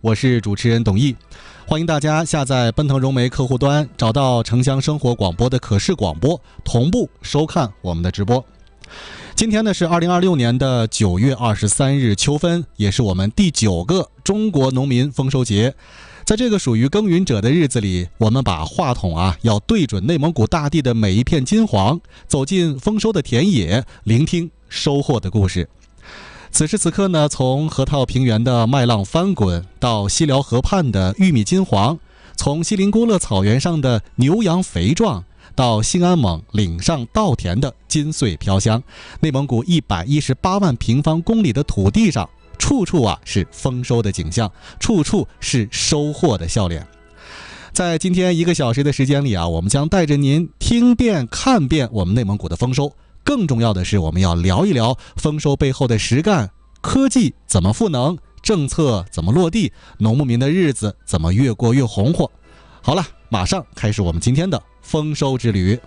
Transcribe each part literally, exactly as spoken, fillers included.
我是主持人董毅，欢迎大家下载奔腾融媒客户端，找到城乡生活广播的可视广播，同步收看我们的直播。今天呢是二零二六年的九月二十三日秋分，也是我们第九个中国农民丰收节。在这个属于耕耘者的日子里，我们把话筒啊要对准内蒙古大地的每一片金黄，走进丰收的田野，聆听收获的故事。此时此刻呢，从河套平原的麦浪翻滚到西辽河畔的玉米金黄，从锡林郭勒草原上的牛羊肥壮到兴安勐岭上稻田的金穗飘香，内蒙古一百一十八万平方公里的土地上，处处啊是丰收的景象，处处是收获的笑脸。在今天一个小时的时间里啊，我们将带着您听遍看遍我们内蒙古的丰收。更重要的是，我们要聊一聊丰收背后的实干，科技怎么赋能，政策怎么落地，农牧民的日子怎么越过越红火。好了，马上开始我们今天的丰收之旅。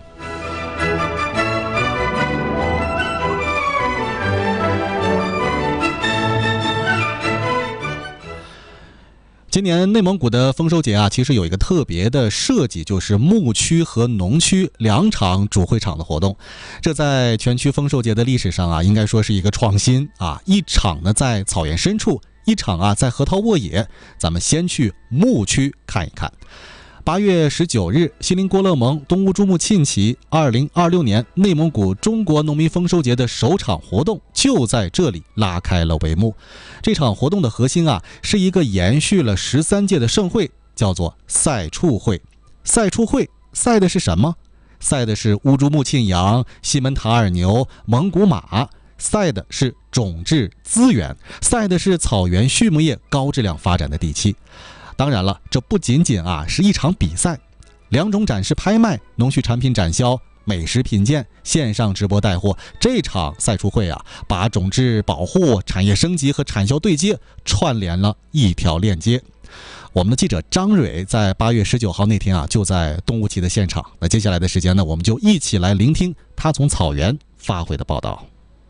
今年内蒙古的丰收节啊，其实有一个特别的设计，就是牧区和农区两场主会场的活动。这在全区丰收节的历史上啊，应该说是一个创新啊。一场呢在草原深处，一场啊在河套沃野。咱们先去牧区看一看。八月十九日，锡林郭勒盟东乌珠穆沁旗二零二六年内蒙古中国农民丰收节的首场活动就在这里拉开了帷幕。这场活动的核心啊，是一个延续了十三届的盛会，叫做赛畜会。赛畜会赛的是什么？赛的是乌珠穆沁羊、西门塔尔牛、蒙古马，赛的是种质资源，赛的是草原畜牧业高质量发展的底气。当然了，这不仅仅啊是一场比赛，两种展示拍卖、农畜产品展销、美食品鉴、线上直播带货，这场赛畜会啊，把种质保护、产业升级和产销对接串联了一条链接。我们的记者张蕊在八月十九号那天啊，就在东乌旗的现场。那接下来的时间呢，我们就一起来聆听他从草原发回的报道。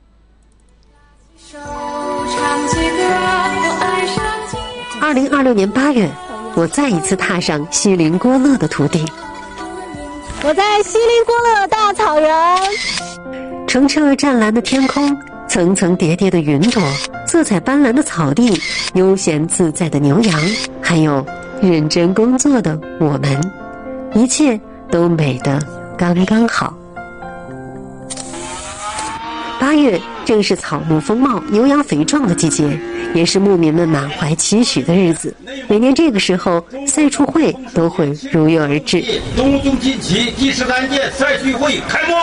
二零二六年八月，我再一次踏上锡林郭勒的土地。 我在锡林郭勒大草原， 澄澈湛蓝的天空，层层叠叠的云朵，色彩斑斓的草地，悠闲自在的牛羊，还有认真工作的我们，一切都美得刚刚好。八月正是草木丰茂、牛羊肥壮的季节，也是牧民们满怀期许的日子。每年这个时候，赛畜会都会如约而至。 东乌珠沁旗第十三届赛畜会开幕。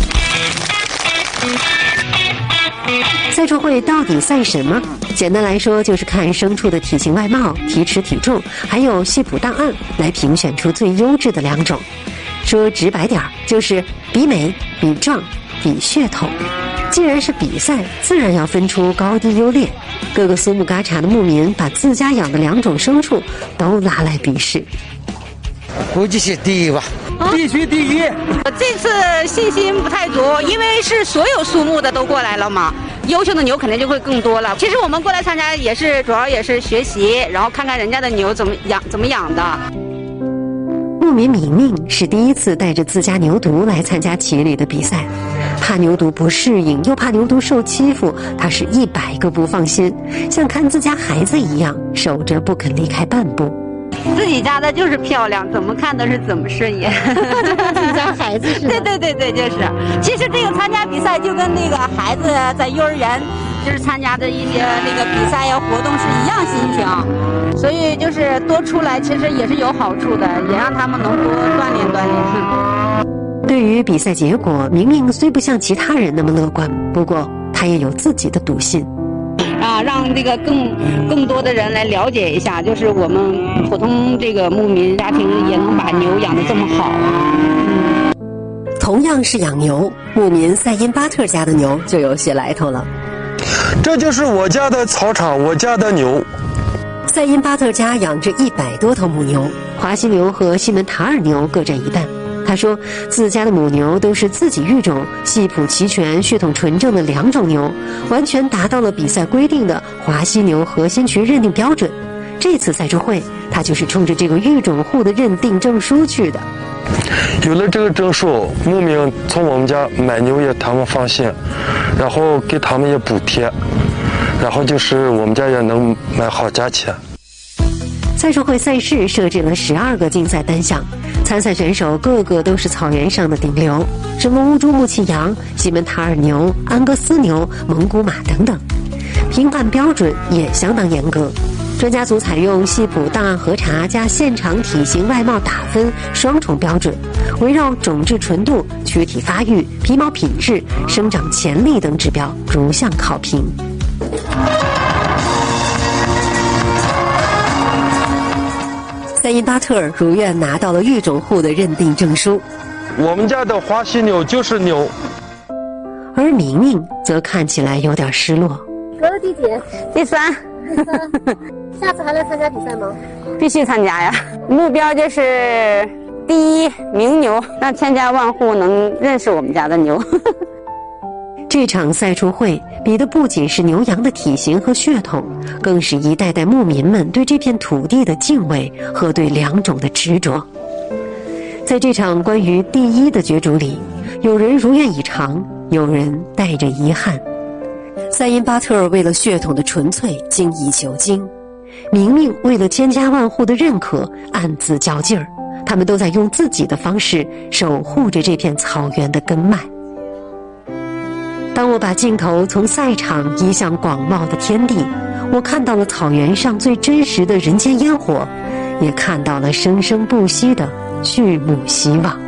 赛畜会到底赛什么？简单来说，就是看牲畜的体型外貌、体尺体重，还有系谱档案，来评选出最优质的两种。说直白点，就是比美、比壮、比血统。既然是比赛，自然要分出高低优劣。各个苏木嘎查的牧民把自家养的两种牲畜都拉来比试。 估计是第一吧， 必须第一。 这次信心不太足，因为是所有苏木的都过来了嘛，优秀的牛肯定就会更多了。其实我们过来参加也是主要也是学习，然后看看人家的牛怎么养怎么养的。 牧民米命是第一次带着自家牛犊来参加旗里的比赛，怕牛犊不适应，又怕牛犊受欺负，他是一百个不放心，像看自家孩子一样守着不肯离开半步。 自己家的就是漂亮，怎么看都是怎么顺眼。 自己家孩子是吧？ 对对对对，就是。其实这个参加比赛就跟那个孩子在幼儿园就是参加的一些那个比赛呀活动是一样心情，所以就是多出来其实也是有好处的，也让他们能多锻炼锻炼。 对于比赛结果，明明虽不像其他人那么乐观，不过他也有自己的笃信。 啊，让这个更更多的人来了解一下，就是我们普通这个牧民家庭也能把牛养得这么好。 嗯，同样是养牛，牧民赛因巴特家的牛就有些来头了。 这就是我家的草场，我家的牛。 赛因巴特家养着一百多头母牛，华西牛和西门塔尔牛各占一半。他说自家的母牛都是自己育种，系谱齐全、血统纯正的两种牛，完全达到了比赛规定的华西牛核心群认定标准。 这次赛车会，他就是冲着这个育种户的认定证书去的。 有了这个证书，牧民从我们家买牛也他们放心，然后给他们也补贴，然后就是我们家也能买好价钱。 赛车会赛事设置了十二个竞赛单项，参赛选手个个都是草原上的顶流，什么乌珠穆契羊、西门塔尔牛、安格斯牛、蒙古马等等，评判标准也相当严格。专家组采用系谱档案核查加现场体型外貌打分双重标准，围绕种质纯度、躯体发育、皮毛品质、生长潜力等指标逐项考评。赛因巴特尔如愿拿到了育种户的认定证书， 我们家的华西牛就是牛， 而明明则看起来有点失落。 得了第几？ 第三。 下次还来参加比赛吗？ 必须参加呀！目标就是第一名牛，让千家万户能认识我们家的牛。 这场赛出会比的不仅是牛羊的体型和血统，更是一代代牧民们对这片土地的敬畏和对良种的执着。在这场关于第一的角逐里，有人如愿以偿，有人带着遗憾。赛因巴特尔为了血统的纯粹精益求精，明明为了千家万户的认可暗自较劲儿，他们都在用自己的方式守护着这片草原的根脉。当我把镜头从赛场移向广袤的天地，我看到了草原上最真实的人间烟火，也看到了生生不息的畜牧希望。